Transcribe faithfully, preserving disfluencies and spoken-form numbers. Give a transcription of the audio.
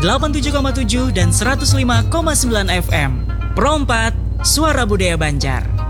delapan puluh tujuh koma tujuh dan seratus lima koma sembilan F M. Pro empat, Suara Budaya Banjar.